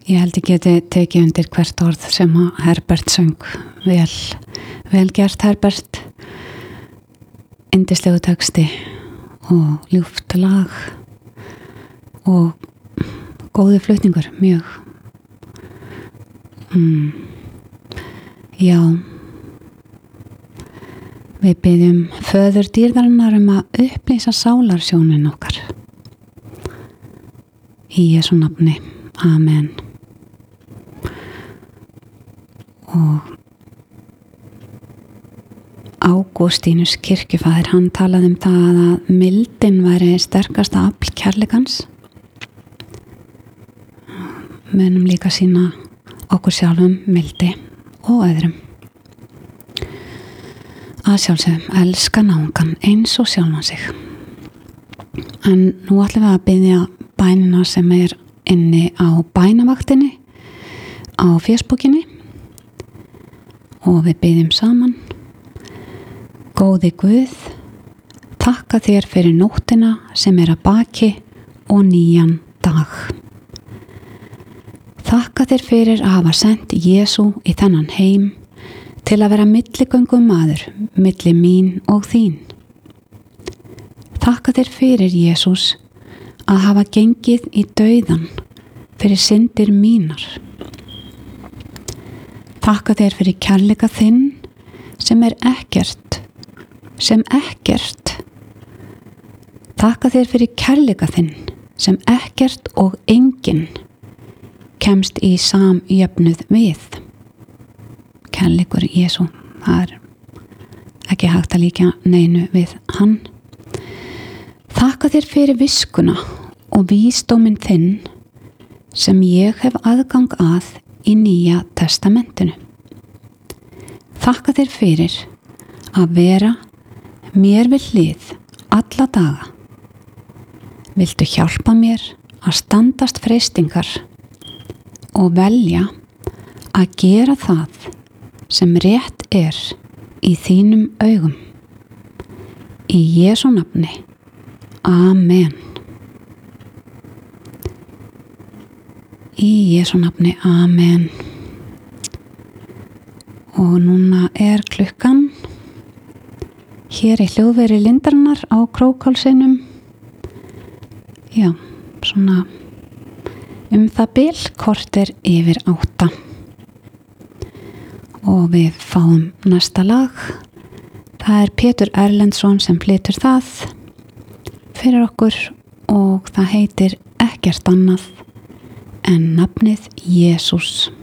Ég held ég geti tekið undir hvert orð sem að Herbert söng. Vel gert Herbert. Yndislegu texti og ljúft lag og góði flutningur, mjög. Já. Við biðjum föður dýrðarinnar að upplýsa sálarsjónin okkar. Í Jesú nafni. Amen. Og Ágústínus kirkjufaðir, hann talaði það að mildin væri sterkasta afl kærleikans. Munum líka sýna okkur sjálfum mildi og öðrum. Að sjálfsögum elska náungan eins og sjálfan sig. En nú ætlum við að biðja bænina sem inni á bænavaktinni á Facebookinni og við biðjum saman. Góði Guð, takka þér fyrir nóttina sem að baki og nýjan dag. Þakka þér fyrir að hafa sent Jesú í þennan heim til að vera milligöngum maður, milli mín og þín. Þakka þér fyrir, Jesús, að hafa gengið í dauðan fyrir syndir mínar. Þakka þér fyrir kærleika þinn sem ekkert. Þakka þér fyrir kærleika þinn sem ekkert og enginn kemst í samjöfnuð við. Kærleikur Jesú, það ekki hægt að líka neinu við hann. Þakka þér fyrir viskuna og vísdóminn þinn sem ég hef aðgang að í Nýja testamentinu. Þakka þér fyrir að vera mér við hlið alla daga. Viltu hjálpa mér að standast freistingar og velja að gera það sem rétt í þínum augum. Í Jesú nafni. Amen. Í Jesú nafni. Amen. Og núna klukkan hér í hljóðveri Lindarinnar á Krókhálsinum. Já, svona það bil korter yfir 8. Og við fáum næsta lag. Það Pétur Erlendsson sem flytur það fyrir okkur og það heitir ekkert annað en nafnið Jesús.